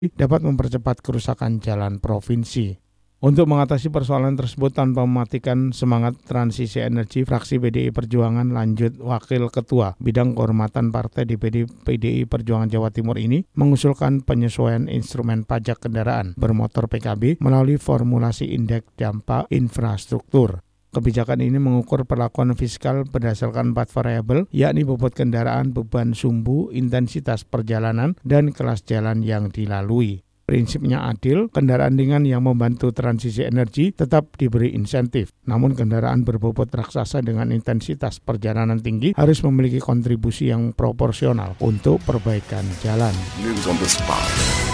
dapat mempercepat kerusakan jalan provinsi. Untuk mengatasi persoalan tersebut tanpa mematikan semangat transisi energi, fraksi PDI Perjuangan lanjut Wakil Ketua Bidang Kehormatan Partai DPD PDI Perjuangan Jawa Timur ini mengusulkan penyesuaian instrumen pajak kendaraan bermotor PKB melalui formulasi indeks dampak infrastruktur. Kebijakan ini mengukur perlakuan fiskal berdasarkan 4 variabel, yakni bobot kendaraan, beban sumbu, intensitas perjalanan, dan kelas jalan yang dilalui. Prinsipnya adil, kendaraan ringan yang membantu transisi energi tetap diberi insentif. Namun kendaraan berbobot raksasa dengan intensitas perjalanan tinggi harus memiliki kontribusi yang proporsional untuk perbaikan jalan. News on the spot.